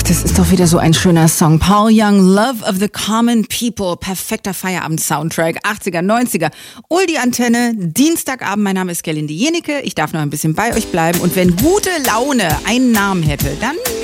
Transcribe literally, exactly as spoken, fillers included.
Das ist doch wieder so ein schöner Song. Paul Young, Love of the Common People. Perfekter Feierabend-Soundtrack. achtziger, neunziger. Uldi Antenne, Dienstagabend. Mein Name ist Gerlinde Jenecke. Ich darf noch ein bisschen bei euch bleiben. Und wenn gute Laune einen Namen hätte, dann